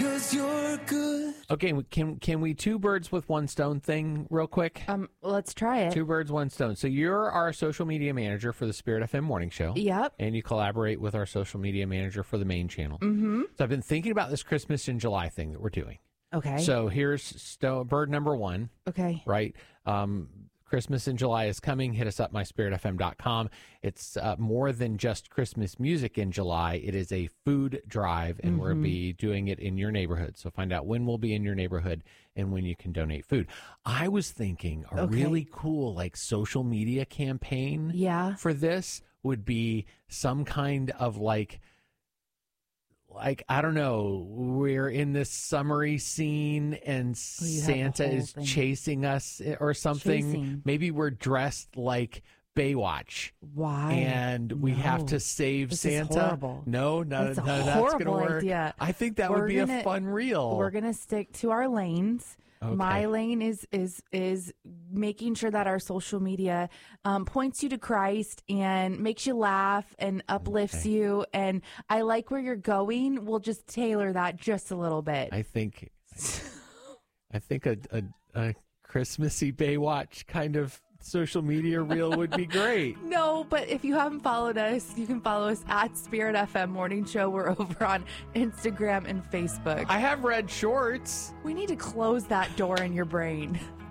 'cause you're good. Okay, can we two birds with one stone thing real quick? Let's try it. Two birds, one stone. So you're our social media manager for the Spirit FM morning show. Yep. And you collaborate with our social media manager for the main channel. Mm-hmm. So I've been thinking about this Christmas in July thing that we're doing. Okay. So here's bird number one. Okay. Right? Christmas in July is coming. Hit us up, myspiritfm.com. It's more than just Christmas music in July. It is a food drive, and we'll be doing it in your neighborhood. So find out when we'll be in your neighborhood and when you can donate food. I was thinking a really cool social media campaign for this would be some kind of I don't know, we're in this summery scene and Santa is chasing us or something. Maybe we're dressed like Baywatch. Why? And we have to save Santa. Is horrible. No, none of that's going to work. Idea. I think that would be a fun reel. We're going to stick to our lanes. Okay. My lane is making sure that our social media points you to Christ and makes you laugh and uplifts you. And I like where you're going. We'll just tailor that just a little bit. I think a Christmassy Baywatch kind of social media reel would be great. No, but if you haven't followed us, you can follow us at Spirit FM Morning Show. We're over on Instagram and Facebook. I have red shorts. We need to close that door in your brain.